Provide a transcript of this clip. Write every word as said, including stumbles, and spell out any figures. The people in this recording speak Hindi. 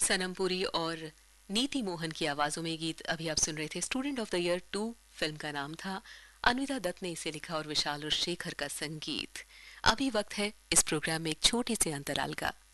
सनमपुरी और नीति मोहन की आवाजों में गीत अभी आप सुन रहे थे। Student of the year to film का नाम था। अनविता दत्त ने इसे लिखा और विशाल और शेखर का संगीत। अभी वक्त है इस प्रोग्राम में एक छोटे से अंतराल का।